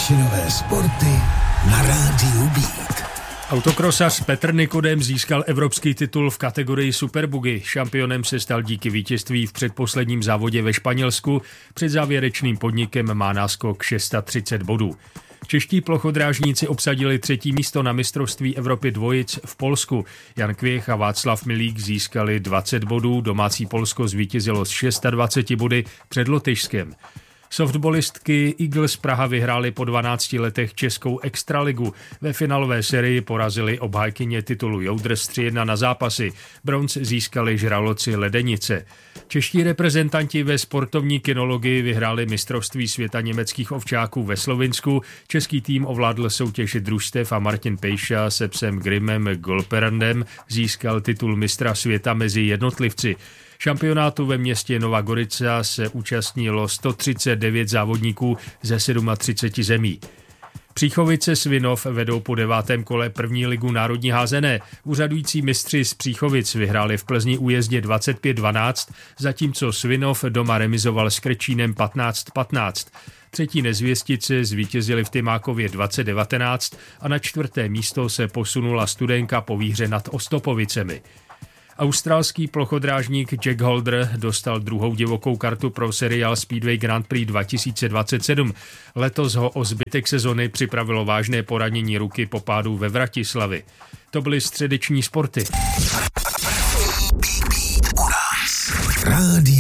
Vyšinové sporty na rádiu Beat. Autokrosař Petr Nikodem získal evropský titul v kategorii Superbuggy. Šampionem se stal díky vítězství v předposledním závodě ve Španělsku. Před závěrečným podnikem má náskok 630 bodů. Čeští plochodrážníci obsadili 3. místo na mistrovství Evropy dvojic v Polsku. Jan Kvěch a Václav Milík získali 20 bodů, domácí Polsko zvítězilo s 26 body před Lotyšskem. Softballistky Eagles Praha vyhrály po 12 letech českou extraligu. Ve finálové sérii porazili obhájkyně titulu Joudrs 3-1 na zápasy. Bronz získali žraloci Ledenice. Čeští reprezentanti ve sportovní kynologii vyhráli mistrovství světa německých ovčáků ve Slovinsku. Český tým ovládl soutěž družstev a Martin Pejša se psem Grimmem Golperandem získal titul mistra světa mezi jednotlivci. Šampionátu ve městě Nova Gorica se účastnilo 139 závodníků ze 37 zemí. Příchovice Svinov vedou po 9. kole první ligu národní házené. Úřadující mistři z Příchovic vyhráli v Plzni újezdě 25-12, zatímco Svinov doma remizoval s Krčínem 15-15. Třetí nezvěstice zvítězili v Tymákově 20-19 a na 4. místo se posunula Studenka po výhře nad Ostopovicemi. Australský plochodrážník Jack Holder dostal druhou divokou kartu pro seriál Speedway Grand Prix 2027. Letos ho o zbytek sezony připravilo vážné poranění ruky po pádu ve Vratislavi. To byly středeční sporty. Rádio